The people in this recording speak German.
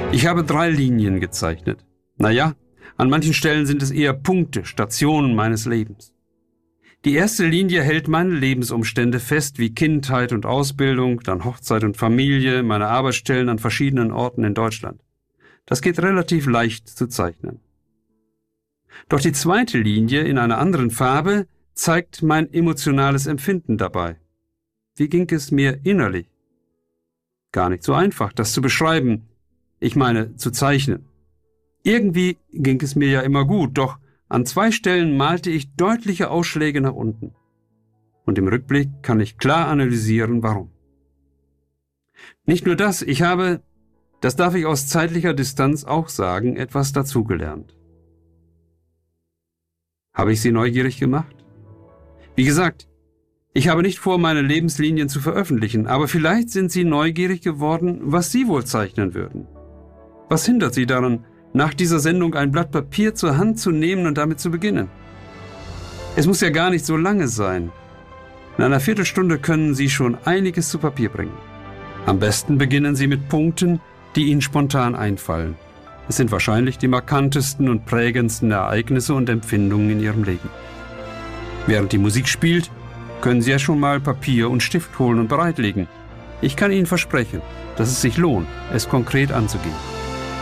Ich habe 3 Linien gezeichnet. Naja, an manchen Stellen sind es eher Punkte, Stationen meines Lebens. Die erste Linie hält meine Lebensumstände fest, wie Kindheit und Ausbildung, dann Hochzeit und Familie, meine Arbeitsstellen an verschiedenen Orten in Deutschland. Das geht relativ leicht zu zeichnen. Doch die zweite Linie in einer anderen Farbe zeigt mein emotionales Empfinden dabei. Wie ging es mir innerlich? Gar nicht so einfach, das zu beschreiben. Ich meine, zu zeichnen. Irgendwie ging es mir ja immer gut, doch an 2 Stellen malte ich deutliche Ausschläge nach unten. Und im Rückblick kann ich klar analysieren, warum. Nicht nur das, ich habe, das darf ich aus zeitlicher Distanz auch sagen, etwas dazugelernt. Habe ich Sie neugierig gemacht? Wie gesagt, ich habe nicht vor, meine Lebenslinien zu veröffentlichen, aber vielleicht sind Sie neugierig geworden, was Sie wohl zeichnen würden. Was hindert Sie daran, nach dieser Sendung ein Blatt Papier zur Hand zu nehmen und damit zu beginnen? Es muss ja gar nicht so lange sein. In einer Viertelstunde können Sie schon einiges zu Papier bringen. Am besten beginnen Sie mit Punkten, die Ihnen spontan einfallen. Es sind wahrscheinlich die markantesten und prägendsten Ereignisse und Empfindungen in Ihrem Leben. Während die Musik spielt, können Sie ja schon mal Papier und Stift holen und bereitlegen. Ich kann Ihnen versprechen, dass es sich lohnt, es konkret anzugehen.